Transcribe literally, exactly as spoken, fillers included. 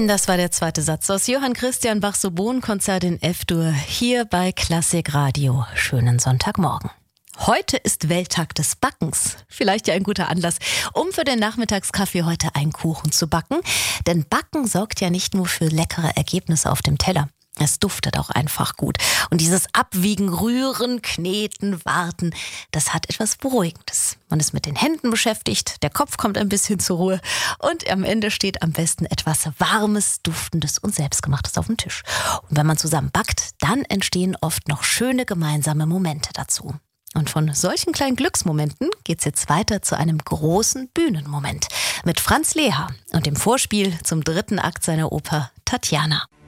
Das war der zweite Satz aus Johann Christian Bachs Oboenkonzert in F-Dur hier bei Klassik Radio. Schönen Sonntagmorgen. Heute ist Welttag des Backens. Vielleicht ja ein guter Anlass, um für den Nachmittagskaffee heute einen Kuchen zu backen. Denn Backen sorgt ja nicht nur für leckere Ergebnisse auf dem Teller. Es duftet auch einfach gut. Und dieses Abwiegen, Rühren, Kneten, Warten, das hat etwas Beruhigendes. Man ist mit den Händen beschäftigt, der Kopf kommt ein bisschen zur Ruhe und am Ende steht am besten etwas Warmes, Duftendes und Selbstgemachtes auf dem Tisch. Und wenn man zusammen backt, dann entstehen oft noch schöne gemeinsame Momente dazu. Und von solchen kleinen Glücksmomenten geht's jetzt weiter zu einem großen Bühnenmoment mit Franz Leher und dem Vorspiel zum dritten Akt seiner Oper Tatjana.